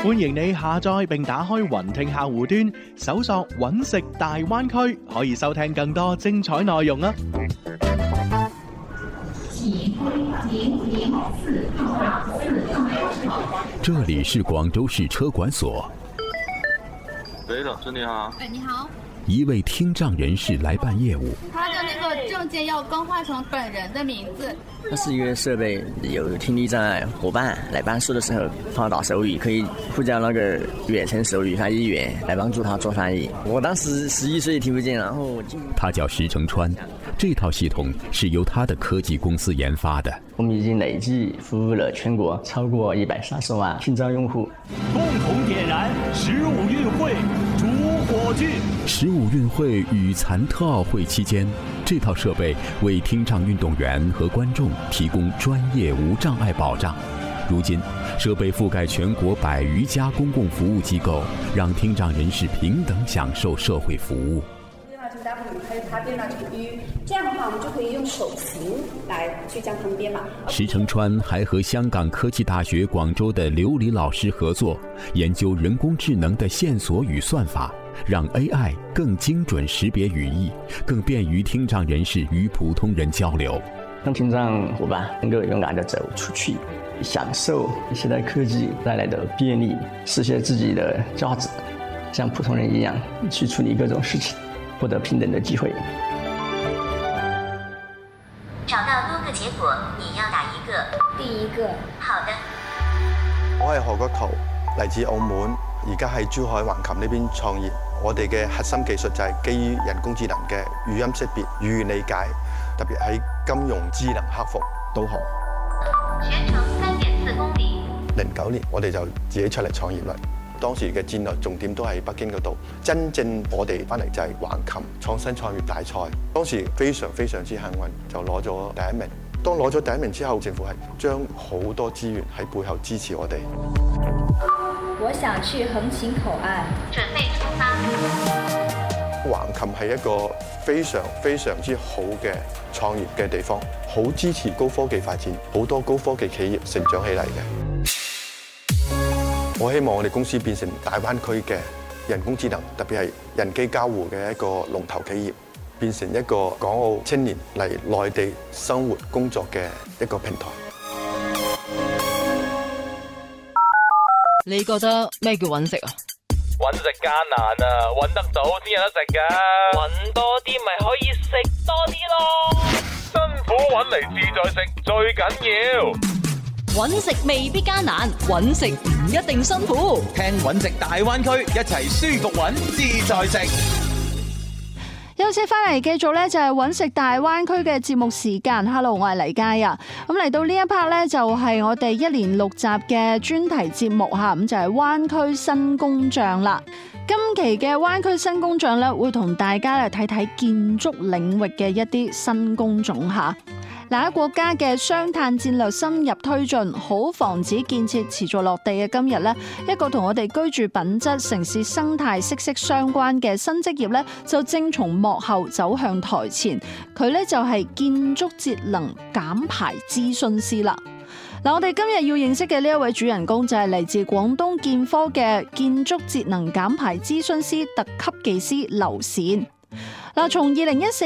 歡迎你下載並打開雲聽客戶端，搜索揾食大灣區，可以收聽更多精彩內容啊！ 這裡是廣州市車管所。 喂，老師你好。 哎，你好。 一位聽障人士來辦業務， 他的那個證件要更換成本人的名字。 它是一個設備，有聽力障礙夥伴來辦事的時候放到手語，可以呼叫那個遠程手語翻譯員來幫助他做翻譯。我當時11歲聽不見，然後他叫石成川，這套系統是由他的科技公司研發的。 我們已經累計服務了全國超過130萬聽障用戶。 共同點燃15運會主火炬。 15運會與殘特奧會期間，這套設備為聽障運動員和觀眾提供專業無障礙保障。如今，設備覆蓋全國100餘家公共服務機構，讓聽障人士平等享受社會服務。 它變到這個 U， 這樣的話，我們就可以用手型來去將它們編碼。 石成川還和香港科技大學廣州的劉黎老師合作，研究人工智能的線索與算法，讓 AI 更精準識別語義，更便於聽障人士與普通人交流。 讓聽障夥伴能夠勇敢地走出去，享受現代科技帶來的便利，實現自己的價值，像普通人一樣去處理各種事情，獲得平等的機會。 找到多個結果，你要打一個。 第一個。 好的。 我係何國圖，嚟自澳門，而家喺珠海橫琴呢邊創業。我哋嘅核心技術就係基於人工智能嘅語音識別、語言理解，特別喺金融智能客服導航。 全程3.4公里。 09年我哋就自己出嚟創業啦。當時嘅戰略重點都喺北京嗰度，真正我哋翻嚟就係橫琴創新創業大賽。當時非常之幸運，就攞咗第一名。當攞咗第一名之後，政府係將好多資源喺背後支持我哋。 我想去橫琴口岸， 準備出發。 橫琴係一個非常之好嘅創業嘅地方，好支持高科技發展，好多高科技企業成長起嚟嘅。我希望我哋公司變成大灣區嘅人工智能，特別係人機交互嘅一個龍頭企業，變成一個港澳青年嚟內地生活工作嘅一個平台。 你覺得咩叫揾食啊？ 揾食艱難啊，揾得到先有得食㗎。揾多啲咪可以食多啲咯。辛苦揾嚟自在食最緊要。 揾食未必艱難，揾食唔一定辛苦。 聽揾食大灣區，一齊舒服揾，自在食。 休息翻嚟，繼續咧就係揾食大灣區嘅節目時間。Hello， 我係黎佳啊。咁嚟到呢一 part 咧，就係我哋1連6集嘅專題節目吓，咁就係灣區新工匠啦。今期嘅灣區新工匠咧，會同大家嚟睇睇建築領域嘅一啲新工種吓。嗱，喺國家嘅雙碳戰略深入推進，好房子建設持續落地嘅今日咧，一個同我哋居住品質、城市生態息息相關嘅新職業咧，就正從幕後走向台前。佢咧就係建築節能減排諮詢師啦。嗱，我哋今日要認識嘅呢一位主人公就係嚟自廣東建科嘅建築節能減排諮詢師特級技師劉倩。嗱，從2014